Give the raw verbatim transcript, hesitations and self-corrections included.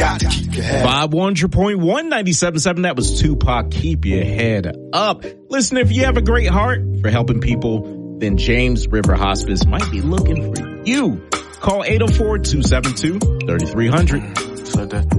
gotta keep your head up. five hundred point one ninety-seven point seven. That was Tupac. Keep your head up. Listen, if you have a great heart for helping people, then James River Hospice might be looking for you. Call eight oh four, two seven two, three three zero zero.